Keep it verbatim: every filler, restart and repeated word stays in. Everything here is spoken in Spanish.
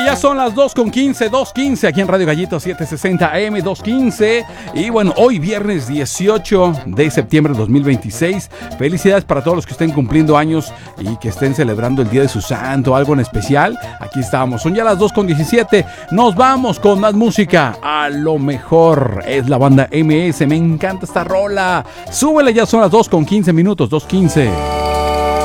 Ya son las dos con quince, dos quince aquí en Radio Gallito setecientos sesenta A M, dos quince. Y bueno, hoy viernes dieciocho de septiembre de dos mil veintiséis. Felicidades para todos los que estén cumpliendo años y que estén celebrando el día de su santo, algo en especial. Aquí estamos, son ya las dos con diecisiete. Nos vamos con más música. A lo mejor es la banda M S. Me encanta esta rola. Súbele, ya son las dos con quince minutos, dos quince.